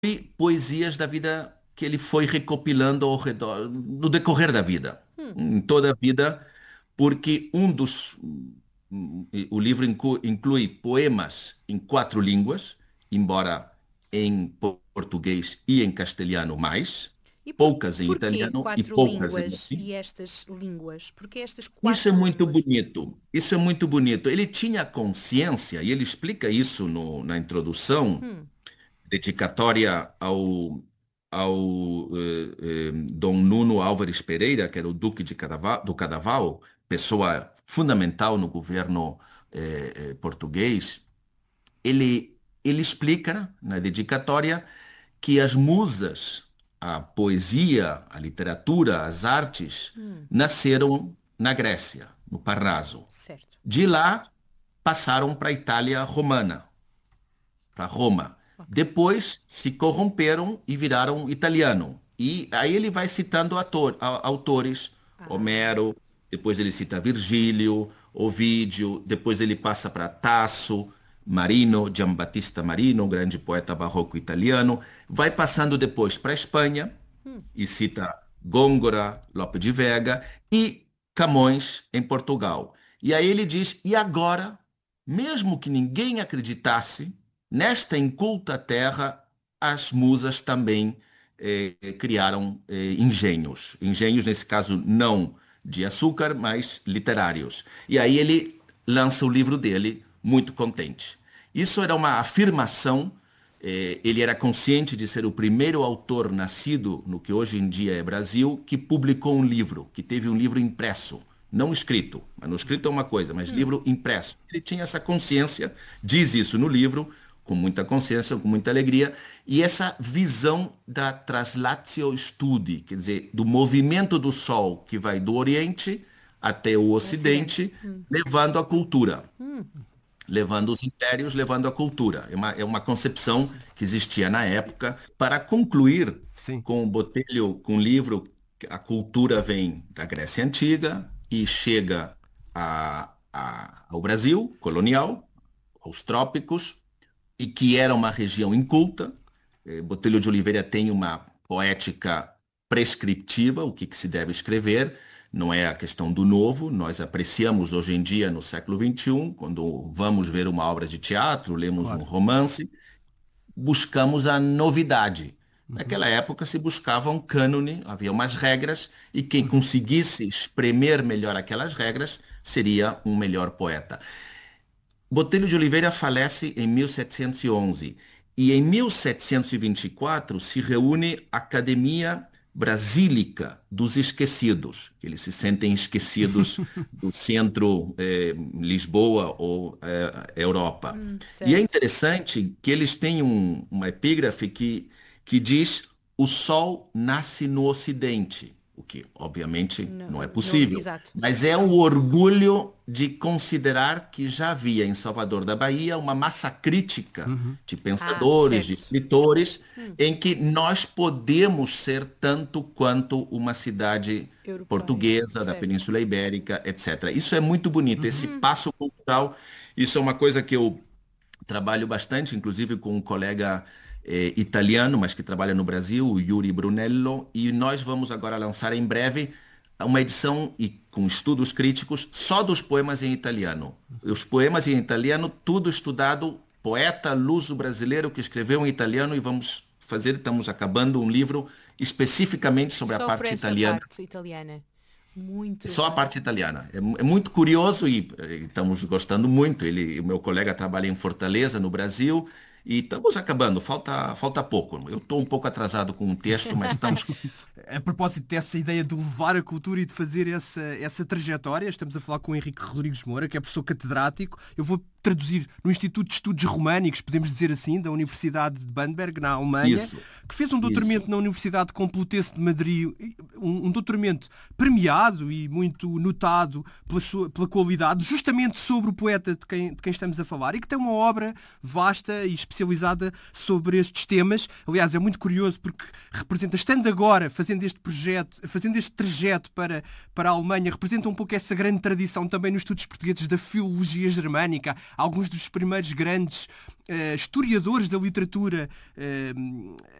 poesias da vida que ele foi recopilando ao redor, no decorrer da vida, em toda a vida, porque o livro inclui poemas em 4 línguas, embora em português e em castelhano mais, E poucas em porquê italiano e quatro poucas em línguas latim. e estas línguas? Porquê estas Isso é quatro muito línguas? bonito. Isso é muito bonito. Ele tinha consciência, e ele explica isso na introdução, Hum, dedicatória ao Dom Nuno Álvares Pereira, que era o Duque do Cadaval, pessoa fundamental no governo português. Ele explica na dedicatória que as musas, a poesia, a literatura, as artes, hum, nasceram na Grécia, no Parnaso. certo. De lá passaram para a Itália romana, para Roma. Ok. Depois se corromperam e viraram italiano. E aí ele vai citando autores, Ah, Homero, depois ele cita Virgílio, Ovídio, depois ele passa para Tasso, Marino, Giambattista Marino, um grande poeta barroco italiano. Vai passando depois para a Espanha hum, e cita Góngora, Lope de Vega e Camões em Portugal. E aí ele diz: e agora, mesmo que ninguém acreditasse, nesta inculta terra, as musas também criaram engenhos. Engenhos, nesse caso, não de açúcar, mas literários. E aí ele lança o livro dele, muito contente. Isso era uma afirmação. Ele era consciente de ser o primeiro autor nascido no que hoje em dia é Brasil que publicou um livro, que teve um livro impresso. Não escrito. Manuscrito é uma coisa, mas hum, livro impresso. Ele tinha essa consciência, diz isso no livro, com muita consciência, com muita alegria, e essa visão da translatio studi, quer dizer, do movimento do Sol que vai do Oriente até o no Ocidente. Ocidente, levando a cultura, Hum, levando os impérios, levando a cultura. É uma concepção Sim. que existia na época. Para concluir Sim. com o Botelho, com o livro, a cultura vem da Grécia Antiga e chega ao Brasil colonial, aos trópicos, e que era uma região inculta. Botelho de Oliveira tem uma poética prescriptiva, o que se deve escrever, não é a questão do novo. Nós apreciamos hoje em dia, no século XXI, quando vamos ver uma obra de teatro, lemos um Claro. romance, buscamos a novidade. Uhum. Naquela época se buscava um cânone, havia umas regras, e quem Uhum. conseguisse espremer melhor aquelas regras seria um melhor poeta. Botelho de Oliveira falece em 1711 e em 1724 se reúne a Academia Brasílica dos Esquecidos. Eles se sentem esquecidos do centro, Lisboa ou Europa. E é certo. interessante que eles têm uma epígrafe que diz: o sol nasce no Ocidente, o que obviamente não é possível. Exato. Mas é o orgulho de considerar que já havia em Salvador da Bahia uma massa crítica Uhum. de Ah, pensadores, de certo. escritores, Hum, em que nós podemos ser tanto quanto uma cidade europeia. portuguesa, da Certo. Península Ibérica, etc. Isso é muito bonito, esse Uhum. Hum, passo cultural. Isso é uma coisa que eu trabalho bastante, inclusive com um colega italiano, mas que trabalha no Brasil, o Yuri Brunello, e nós vamos agora lançar em breve uma edição e com estudos críticos só dos poemas em italiano. Os poemas em italiano, tudo estudado, poeta luso-brasileiro que escreveu em italiano, e estamos acabando um livro especificamente sobre a só para parte essa italiana, parte italiana. Muito só a bem. parte italiana. É muito curioso e estamos gostando muito. O meu colega trabalha em Fortaleza, no Brasil, e estamos acabando. Falta pouco. Eu estou um pouco atrasado com o texto, mas estamos. A propósito dessa ideia de levar a cultura e de fazer essa trajetória, estamos a falar com o Henrique Rodrigues Moura, que é professor catedrático. Eu vou traduzir no Instituto de Estudos Românicos, podemos dizer assim, da Universidade de Bamberg, na Alemanha, Isso, que fez um isso. doutoramento na Universidade Complutense de Madrid, um doutoramento premiado e muito notado pela qualidade, justamente sobre o poeta de quem estamos a falar, e que tem uma obra vasta e especializada sobre estes temas. Aliás, é muito curioso porque representa, estando agora fazendo este projeto, fazendo este trajeto para a Alemanha, representa um pouco essa grande tradição também nos estudos portugueses da filologia germânica. alguns dos primeiros grandes historiadores da literatura